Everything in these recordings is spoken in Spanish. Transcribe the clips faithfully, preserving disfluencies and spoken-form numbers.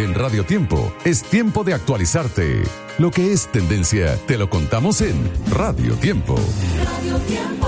En Radio Tiempo es tiempo de actualizarte. Lo que es tendencia te lo contamos en Radio Tiempo. Radio Tiempo.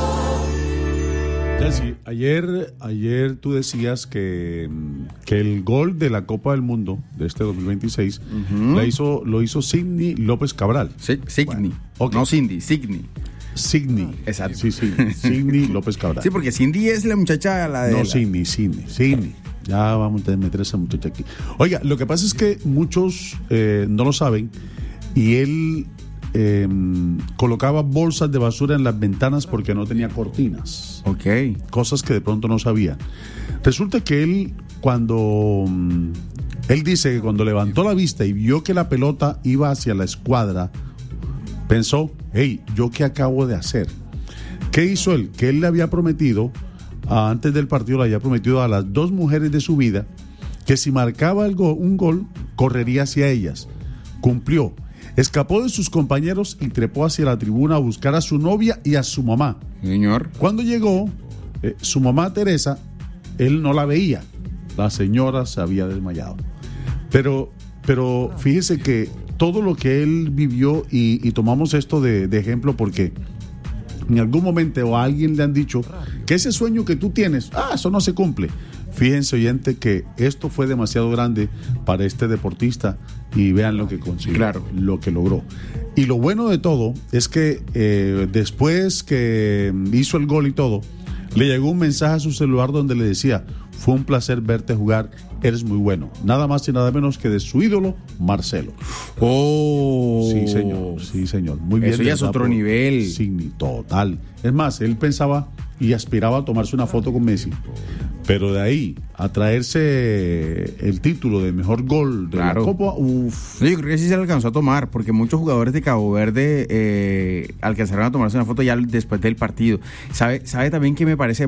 Nancy, ayer, ayer tú decías que, que el gol de la Copa del Mundo de este dos mil veintiséis uh-huh. la hizo, lo hizo Sidney López Cabral. Sí, Sidney, bueno, okay. No Cindy, Sidney. Sidney. Exacto. Sí, sí, Sidney López Cabral. Sí, porque Cindy es la muchacha la de... No, la... Sidney, Sidney, Sidney. Ya vamos a meter a esa muchacha aquí. Oiga, lo que pasa es que muchos eh, no lo saben y él eh, colocaba bolsas de basura en las ventanas porque no tenía cortinas. Ok. Cosas que de pronto no sabía. Resulta que él, cuando... Él dice que cuando levantó la vista y vio que la pelota iba hacia la escuadra, pensó, hey, ¿yo qué acabo de hacer? ¿Qué hizo él? Que él le había prometido... antes del partido le había prometido a las dos mujeres de su vida que si marcaba el gol, un gol, correría hacia ellas. Cumplió. Escapó de sus compañeros y trepó hacia la tribuna a buscar a su novia y a su mamá. Señor. Cuando llegó, eh, su mamá Teresa, él no la veía. La señora se había desmayado. Pero, pero fíjese que todo lo que él vivió, y, y tomamos esto de, de ejemplo porque... en algún momento a alguien le han dicho que ese sueño que tú tienes, ah, eso no se cumple. Fíjense, oyente, que esto fue demasiado grande para este deportista y vean lo que consiguió, claro, lo que logró. Y lo bueno de todo es que eh, después que hizo el gol y todo, le llegó un mensaje a su celular donde le decía: fue un placer verte jugar, eres muy bueno. Nada más y nada menos que de su ídolo, Marcelo. Oh. Sí, señor, sí, señor. Muy bien. Eso ya es otro por... nivel. Sí, total. Es más, él pensaba y aspiraba a tomarse una foto con Messi. Pero de ahí a traerse el título de mejor gol de claro. la Copa, uff. No, yo creo que sí se le alcanzó a tomar, porque muchos jugadores de Cabo Verde eh, alcanzaron a tomarse una foto ya después del partido. ¿Sabe, sabe también que me parece